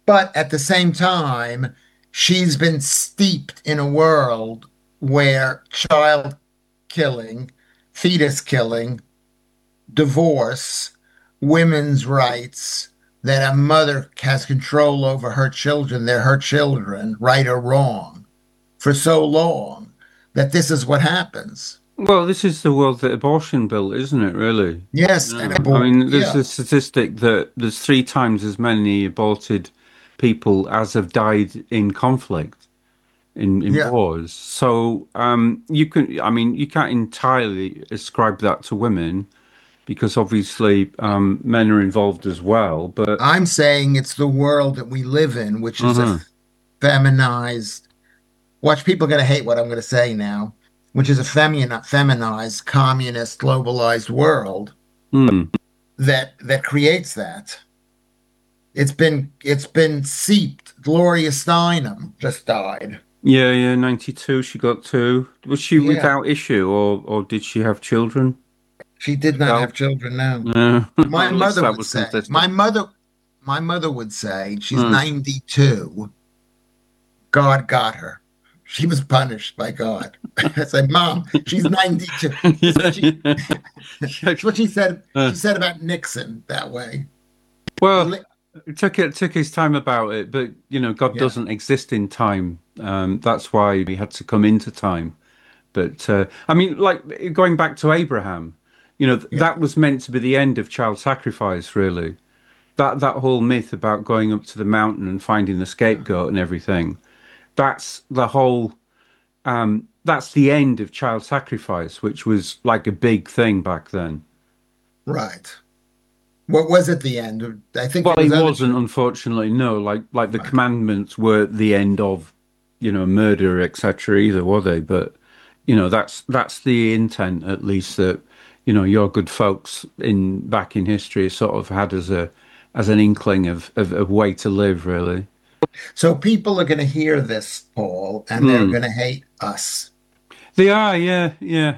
But at the same time, she's been steeped in a world where child killing, fetus killing, divorce, women's rights, that a mother has control over her children, they're her children, right or wrong, for so long that this is what happens. Well, this is the world that abortion built, isn't it, really? Yes, and Yeah. I abort. mean, there's Yeah, a statistic that there's three times as many aborted people as have died in conflict, in yeah, wars. So, I mean, you can't entirely ascribe that to women because obviously, men are involved as well. But, I'm saying it's the world that we live in, which is a uh-huh. feminized. Watch, people are going to hate what I'm going to say now, which is a feminized, communist, globalized world Hmm. that creates that. It's been seeped. Gloria Steinem just died. Yeah, yeah, 92, she got two. Was she Yeah, without issue or did she have children she did not herself? have children. No, my At least mother that would was say. consistent. My mother would say she's Mm. 92. God got her. She was punished by God. I said, Mom, she's 92. This is what she Yeah. that's what she said. Uh, She said about Nixon that way. well, Li- it took his time about it, but God Yeah, doesn't exist in time. That's why he had to come into time. But I mean, like going back to Abraham, yeah, that was meant to be the end of child sacrifice, really. That whole myth about going up to the mountain and finding the yeah. scapegoat and everything. That's the whole. That's the end of child sacrifice, which was like a big thing back then. Right. What was at the end? I think Well, it was it other. wasn't, unfortunately, no. Like the Right. commandments were the end of, murder, etc. either, were they? But that's the intent, at least, that your good folks in back in history sort of had as an inkling of way to live, really. So people are going to hear this, Paul, and they're Mm. going to hate us. They are, yeah, yeah.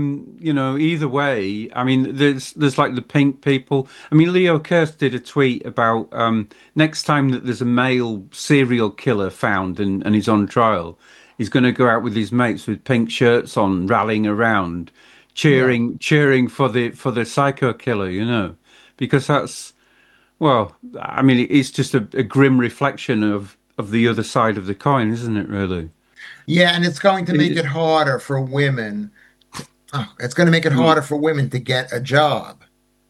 Either way, I mean, there's like the pink people. I mean, Leo Kearse did a tweet about next time that there's a male serial killer found and he's on trial, he's going to go out with his mates with pink shirts on, rallying around, Yeah. cheering for the psycho killer, because that's well, I mean, it's just a grim reflection of the other side of the coin, isn't it, really? Yeah, and it's going to make It- it harder for women. It's going to make it mm. harder for women to get a job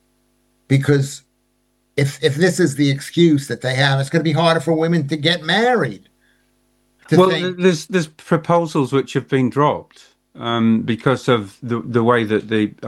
because if this is the excuse that they have, it's going to be harder for women to get married. To Well, think, there's proposals which have been dropped because of the way that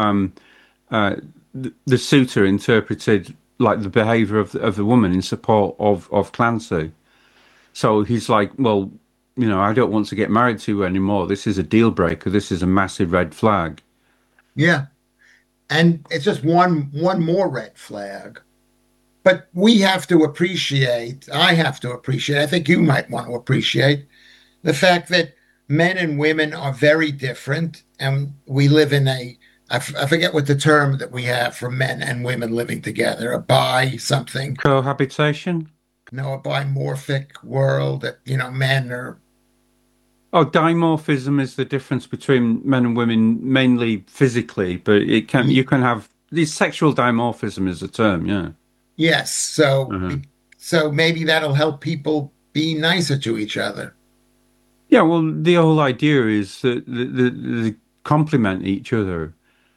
uh, the suitor interpreted like the behaviour of the woman in support of Clancy. So he's like, well, I don't want to get married to you anymore. This is a deal breaker. This is a massive red flag. yeah, and it's just one more red flag. But we have to appreciate, I have to appreciate, I think you might want to appreciate the fact that men and women are very different, and we live in I forget what the term that we have for men and women living together, a bi something, Cohabitation. a bimorphic world that, men are, Oh, dimorphism is the difference between men and women, mainly physically, but you can have these sexual dimorphism is a term, yeah. yes. So, Uh-huh. so maybe that'll help people be nicer to each other. Yeah, well, the whole idea is that they complement each other.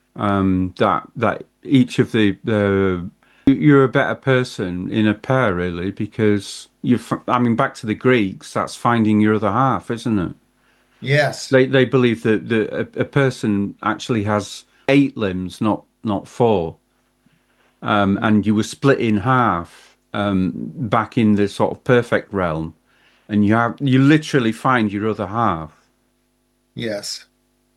That each of you're a better person in a pair, really, because I mean, back to the Greeks, that's finding your other half, isn't it? Yes. They believe that a person actually has eight limbs, not four, and you were split in half back in the sort of perfect realm, and you literally find your other half. Yes.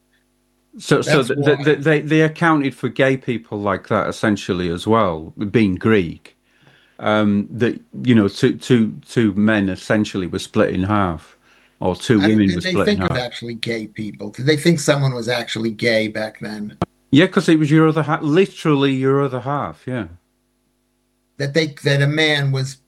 So That's why. they accounted for gay people like that essentially as well, being Greek. That two men essentially were split in half, or two women Did were they split in think of half. actually gay people? Did they think someone was actually gay back then? Yeah, because it was your other half, literally your other half. Yeah. That a man was